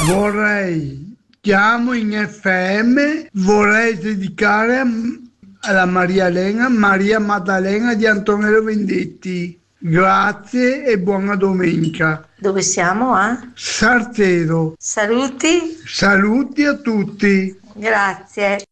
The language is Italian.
Chiamo in FM, vorrei dedicare alla Maria Elena, Maria Maddalena di Antonello Vendetti. Grazie e buona domenica. Dove siamo? Sartero. Saluti. Saluti a tutti. Grazie.